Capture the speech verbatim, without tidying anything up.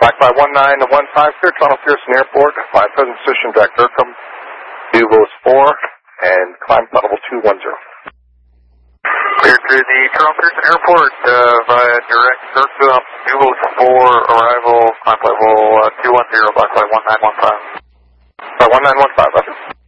Blackfly one nine one five, clear Toronto Pearson Airport, fly present position, direct Durham, Newville's four, and climb flight level two one zero. Clear to the Toronto Pearson Airport uh, via direct Durham, Newville's four, arrival, climb level uh, two one zero, Blackfly one nine one five. one nine one five, okay.